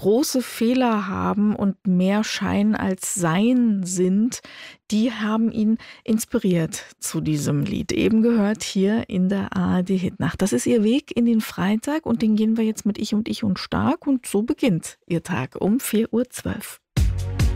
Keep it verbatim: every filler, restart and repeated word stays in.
große Fehler haben und mehr Schein als Sein sind, die haben ihn inspiriert zu diesem Lied. Eben gehört hier in der A R D-Hitnacht. Das ist Ihr Weg in den Freitag und den gehen wir jetzt mit Ich und Ich und Stark und so beginnt Ihr Tag um vier Uhr zwölf.